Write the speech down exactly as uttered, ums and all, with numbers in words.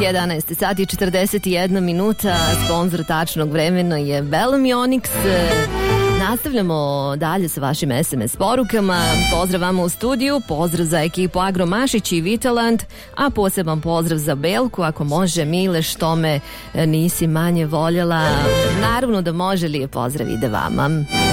jedanaest sati i četrdeset jedna minuta, sponsor tačnog vremena je Bellamy Onyx. Nastavljamo dalje sa vašim es em es porukama. Pozdrav vama u studiju, pozdrav za ekipu Agro Mašić i Vitaland, a poseban pozdrav za Belku, ako može Mile, što me nisi manje voljela. Naravno da može, lijep pozdrav ide vama.